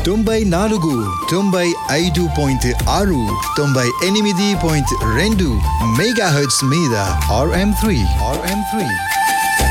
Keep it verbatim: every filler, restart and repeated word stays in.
తొంభై నాలుగు తొంభై ఐదు పాయింట్ ఆరు తొంభై ఎనిమిది పాయింట్ రెండు మెగాహెర్ట్జ్ మీద ఆర్ఎం త్రీ ఆర్ఎం త్రీ